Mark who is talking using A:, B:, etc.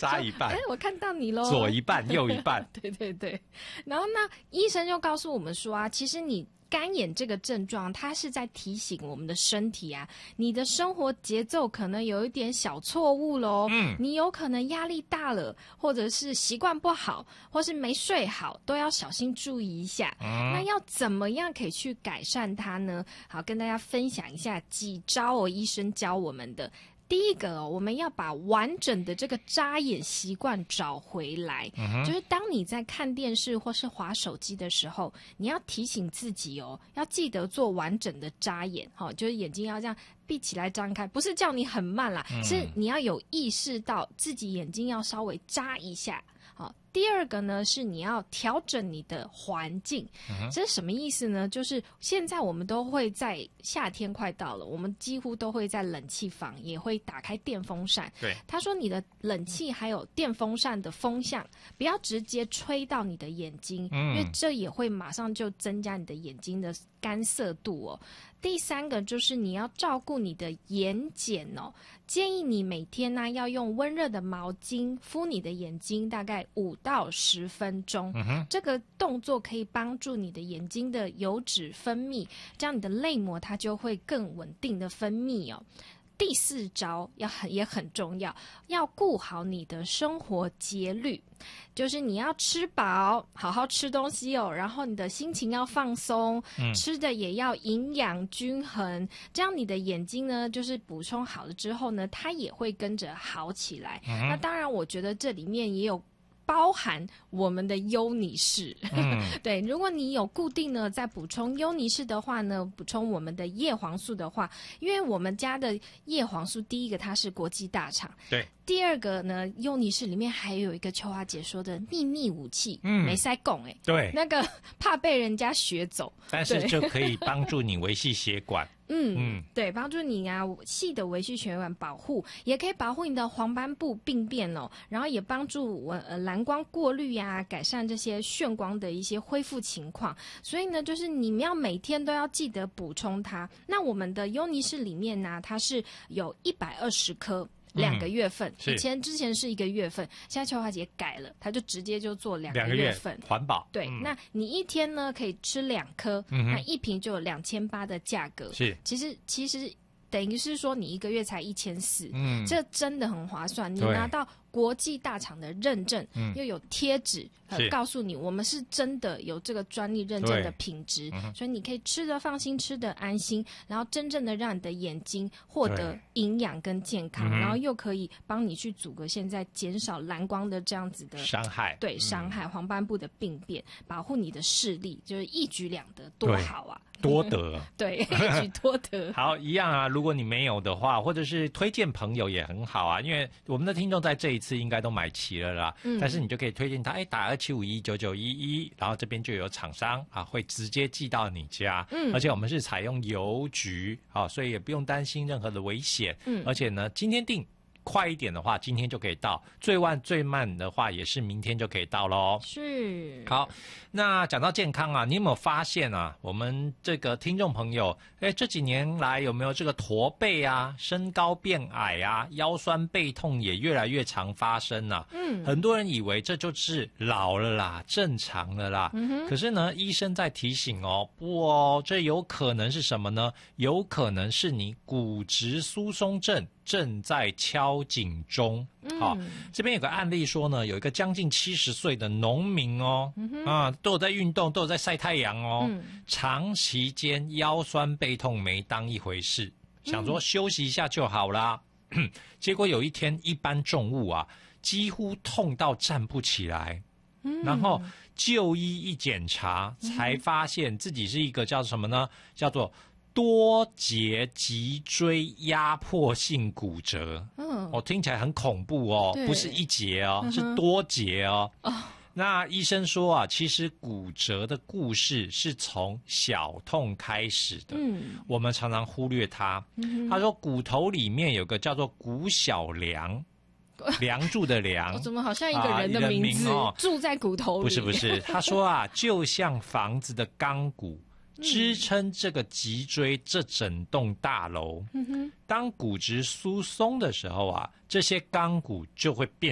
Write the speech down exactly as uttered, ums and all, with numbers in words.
A: 扎一半，
B: 哎，我看到你咯，
A: 左一半右一半。
B: 对对对。然后呢，医生就告诉我们说啊，其实你干眼这个症状，它是在提醒我们的身体啊，你的生活节奏可能有一点小错误咯。嗯，你有可能压力大了，或者是习惯不好，或是没睡好，都要小心注意一下。嗯，那要怎么样可以去改善它呢？好，跟大家分享一下几招哦，医生教我们的。第一个哦，我们要把完整的这个眨眼习惯找回来。嗯，就是当你在看电视或是滑手机的时候，你要提醒自己哦，要记得做完整的眨眼。哦，就是眼睛要这样闭起来张开，不是叫你很慢啦，嗯，是你要有意识到自己眼睛要稍微眨一下。好，第二个呢是你要调整你的环境。嗯，这是什么意思呢？就是现在我们都会在夏天快到了，我们几乎都会在冷气房也会打开电风扇。
A: 对，
B: 他说你的冷气还有电风扇的风向不要直接吹到你的眼睛，嗯，因为这也会马上就增加你的眼睛的干涩度哦。第三个就是你要照顾你的眼睑哦，建议你每天呢要用温热的毛巾敷你的眼睛，大概五到十分钟。嗯，这个动作可以帮助你的眼睛的油脂分泌，这样你的泪膜它就会更稳定的分泌哦。第四招要很也很重要，要顾好你的生活节律，就是你要吃饱，好好吃东西哦，然后你的心情要放松，嗯，吃的也要营养均衡，这样你的眼睛呢，就是补充好了之后呢，它也会跟着好起来。嗯，那当然，我觉得这里面也有包含我们的优尼氏。嗯，对，如果你有固定呢在补充优尼氏的话呢，补充我们的叶黄素的话，因为我们家的叶黄素，第一个它是国际大厂，
A: 对，
B: 第二个呢，优尼氏里面还有一个秋华姐说的秘密武器，嗯，没塞供哎，
A: 对，
B: 那个怕被人家学走，
A: 但是就可以帮助你维系血管。
B: 嗯嗯，对，帮助你啊细的维系血管保护，也可以保护你的黄斑部病变哦，然后也帮助我呃蓝光过滤呀、啊，改善这些眩光的一些恢复情况。所以呢，就是你们要每天都要记得补充它。那我们的优尼氏里面呢，它是有一百二十颗。两个月份，嗯，以前之前是一个月份，现在秋华姐改了，她就直接就做两个月份，
A: 环保。
B: 对，嗯，那你一天呢可以吃两颗，嗯，那一瓶就有两千八的价格。
A: 是，
B: 其实其实等于是说你一个月才一千四，嗯，这真的很划算。你拿到国际大厂的认证，嗯，又有贴纸，呃，告诉你我们是真的有这个专利认证的品质，嗯，所以你可以吃得放心，吃得安心，然后真正的让你的眼睛获得营养跟健康，然后又可以帮你去阻隔现在减少蓝光的这样子的
A: 伤害，
B: 对，伤害黄斑部的病变，保护你的视力，就是一举两得，多好啊！
A: 多得，
B: 对，一举多得。
A: 好，一样啊。如果你没有的话，或者是推荐朋友也很好啊，因为我们的听众在这一次应该都买齐了啦。嗯，但是你就可以推荐他，哎，打二七五一九九一一，然后这边就有厂商啊，会直接寄到你家。嗯，而且我们是采用邮局，啊，所以也不用担心任何的危险。嗯，而且呢，今天订。快一点的话，今天就可以到；最慢最慢的话，也是明天就可以到咯。
B: 是。
A: 好，那讲到健康啊，你有没有发现啊，我们这个听众朋友，哎，这几年来有没有这个驼背啊、身高变矮啊、腰酸背痛也越来越常发生啊？嗯，很多人以为这就是老了啦，正常了啦。嗯哼。可是呢，医生在提醒哦，不哦，这有可能是什么呢？有可能是你骨质疏松症。正在敲警钟。好，嗯，这边有个案例说呢，有一个将近七十岁的农民哦，嗯，啊，都有在运动，都有在晒太阳哦，嗯，长期间腰酸背痛没当一回事，想说休息一下就好啦。嗯，结果有一天一搬重物啊，几乎痛到站不起来。嗯，然后就医一检查，才发现自己是一个叫什么呢？叫做多节脊椎压迫性骨折。嗯，哦，听起来很恐怖哦，不是一节哦，嗯，是多节哦。哦，那医生说啊，其实骨折的故事是从小痛开始的。嗯，我们常常忽略它。嗯，他说骨头里面有个叫做骨小梁。梁柱的梁，
B: 哦，怎么好像一个人的名字，啊，住在骨头里？
A: 不是不是，他说啊，就像房子的钢骨。支撑这个脊椎这整栋大楼，嗯，当骨质疏松的时候啊，这些钢骨就会变